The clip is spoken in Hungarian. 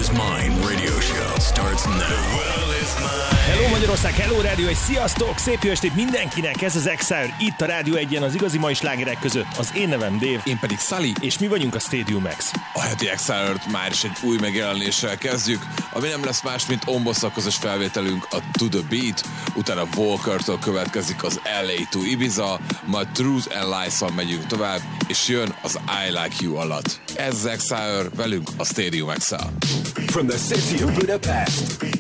is Mine radio show starts now. The world is mine. Hello Magyarország, hello rádió, egy sziasztok! Szép jó estét mindenkinek, ez az Exile, itt a Rádió 1-en az igazi mai slágerek között. Az én nevem Dave. Én pedig Sully. És mi vagyunk a Stadium X. A heti Exile-t már is egy új megjelenéssel kezdjük, ami nem lesz más, mint Ombosszal közös felvételünk a To The Beat, utána Walker-től következik az LA to Ibiza, majd Truth and Lies-on megyünk tovább, és jön az I Like You alatt. Ez az Exile, velünk a Stadium Exile. From the city of Budapest,